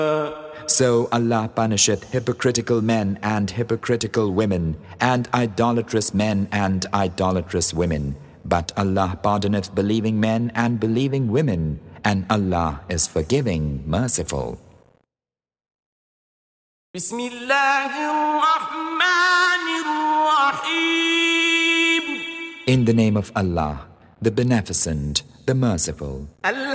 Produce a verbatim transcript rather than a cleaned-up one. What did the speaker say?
So Allah punisheth hypocritical men and hypocritical women, and idolatrous men and idolatrous women. But Allah pardoneth believing men and believing women, and Allah is forgiving, merciful. In the name of Allah, the Beneficent, the Merciful.